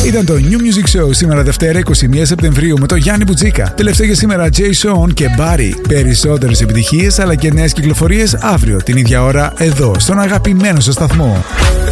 Ήταν το New Music Show σήμερα Δευτέρα 21 Σεπτεμβρίου με το Γιάννη Μπουτζίκα. Τελευταίο για σήμερα Jay Sean και Barry. Περισσότερες επιτυχίες αλλά και νέες κυκλοφορίες αύριο την ίδια ώρα εδώ στον αγαπημένο σας σταθμό.